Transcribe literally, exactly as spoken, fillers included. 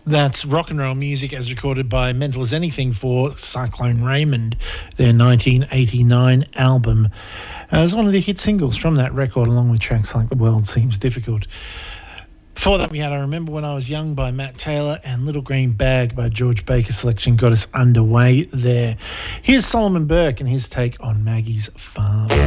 That's rock and roll music as recorded by Mental as Anything for Cyclone Raymond, their nineteen eighty-nine album. Uh, it was one of the hit singles from that record, along with tracks like The World Seems Difficult. Before that, we had I Remember When I Was Young by Matt Taylor and Little Green Bag by George Baker Selection got us underway there. Here's Solomon Burke and his take on Maggie's Farm.